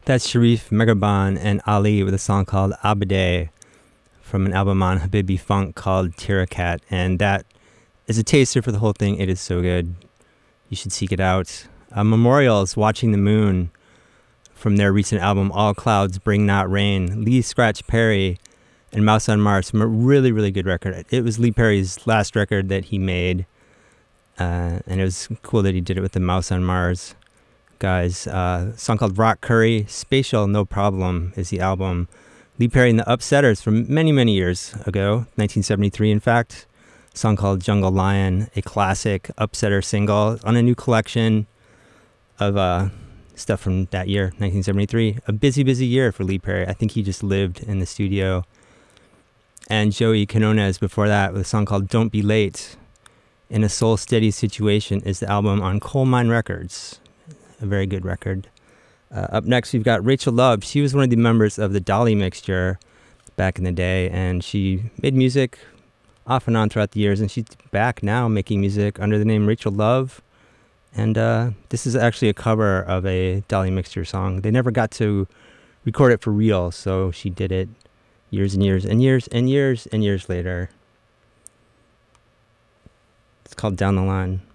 That's Sharif Megaban and Ali with a song called Abade from an album on Habibi Funk called Tirakat. And that is a taster for the whole thing. It is so good. You should seek it out. Memorials, Watching the Moon from their recent album All Clouds Bring Not Rain. Lee Scratch Perry and Mouse on Mars from a really, really good record. It was Lee Perry's last record that he made. And it was cool that he did it with the Mouse on Mars guys. Song called Rock Curry. Spatial No Problem is the album. Lee Perry and the Upsetters from many, many years ago, 1973 in fact. Song called Jungle Lion, a classic Upsetter single on a new collection of stuff from that year, 1973. A busy, busy year for Lee Perry. I think he just lived in the studio. And Joey Quinones before that with a song called Don't Be Late. In a Soul Steady Situation is the album on Coal Mine Records. A very good record. Up next, we've got Rachel Love. She was one of the members of the Dolly Mixture back in the day, and she made music off and on throughout the years, and she's back now making music under the name Rachel Love. And this is actually a cover of a Dolly Mixture song. They never got to record it for real, so she did it years and years and years and years and years later. It's called Down the Line.